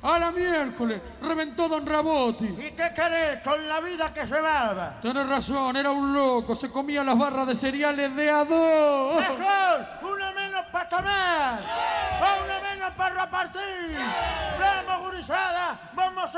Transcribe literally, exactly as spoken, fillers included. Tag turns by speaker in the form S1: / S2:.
S1: A la miércoles, reventó Don Raboti.
S2: ¿Y qué querés con la vida que llevaba?
S1: Tenés razón, era un loco, se comía las barras de cereales de a dos.
S2: Mejor, una menos para tomar, o una menos para repartir. Vamos, gurizada, vamos a